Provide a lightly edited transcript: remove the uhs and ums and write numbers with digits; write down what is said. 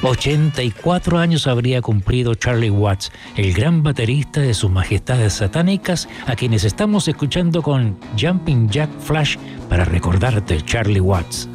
84 años habría cumplido Charlie Watts, el gran baterista de sus majestades satánicas, a quienes estamos escuchando con Jumping Jack Flash para recordarte Charlie Watts.